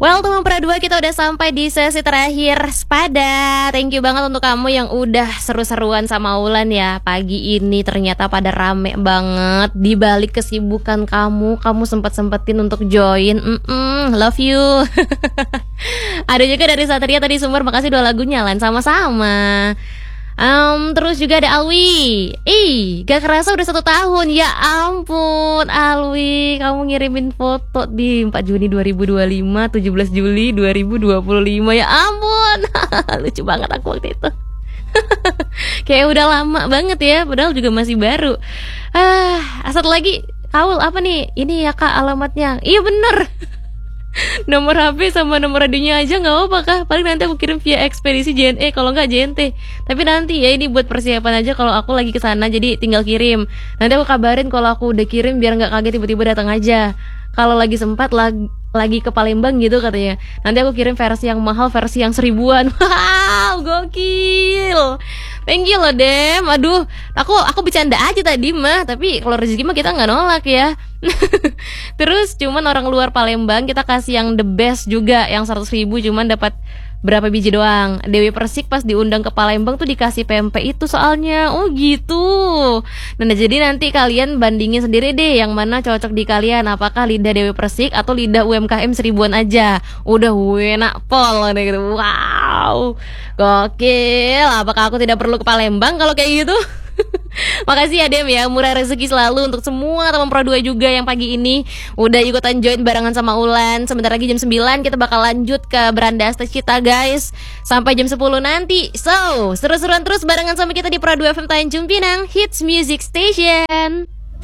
Well, teman Pra 2, kita udah sampai di sesi terakhir Sepada. Thank you banget untuk kamu yang udah seru-seruan sama Wulan ya. Pagi ini ternyata pada rame banget. Di balik kesibukan kamu sempat-sempetin untuk join. Love you. Ada juga dari Satria tadi Sumber, makasih 2 lagunya Lan. Sama-sama. Terus juga ada Alwi. Gak kerasa udah 1 tahun. Ya ampun Alwi, kamu ngirimin foto di 4 Juni 2025, 17 Juli 2025. Ya ampun. Lucu banget aku waktu itu. Kayak udah lama banget ya, padahal juga masih baru. Satu lagi, Kaul apa nih? Ini ya Kak alamatnya. Iya bener. Nomor HP sama nomor radionya aja gak apa-apa Kak. Paling nanti aku kirim via ekspedisi JNE, kalau gak JNT. Tapi nanti ya ini buat persiapan aja kalau aku lagi kesana, jadi tinggal kirim. Nanti aku kabarin kalau aku udah kirim biar gak kaget tiba-tiba datang aja. Kalau lagi sempat lagi ke Palembang gitu katanya. Nanti aku kirim versi yang mahal, versi yang 1000-an. Wow, gokil. Thank you loh Dem. Aduh, aku bercanda aja tadi mah. Tapi kalau rezeki mah kita gak nolak ya. Terus cuman orang luar Palembang kita kasih yang the best juga, yang 100.000 cuman dapat berapa biji doang. Dewi Persik pas diundang ke Palembang tuh dikasih pempek itu soalnya. Oh gitu. Nah jadi nanti kalian bandingin sendiri deh yang mana cocok di kalian. Apakah lidah Dewi Persik atau lidah UMKM 1000-an aja. Udah enak pol gitu. Wow, gokil. Apakah aku tidak perlu ke Palembang kalau kayak gitu? Makasih ya Dem ya, murah rezeki selalu untuk semua teman Pro 2 juga yang pagi ini udah ikutan join barengan sama Ulan. Sebentar lagi jam 9 kita bakal lanjut ke Beranda Astagita guys, sampai jam 10 nanti. So, seru-seruan terus barengan sama kita di Pro 2 FM Tanjung Pinang Hits Music Station.